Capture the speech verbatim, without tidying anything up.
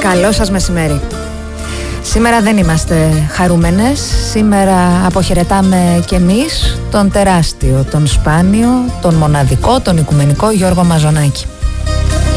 Καλό σας μεσημέρι. Σήμερα δεν είμαστε χαρούμενες. Σήμερα αποχαιρετάμε κι εμείς τον τεράστιο, τον σπάνιο, τον μοναδικό, τον οικουμενικό Γιώργο Μαζονάκη.